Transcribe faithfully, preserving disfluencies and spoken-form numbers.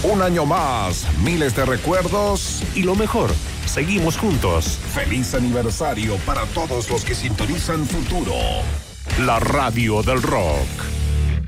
Un año más, miles de recuerdos y lo mejor, seguimos juntos. Feliz aniversario para todos los que sintonizan Futuro. La radio del rock.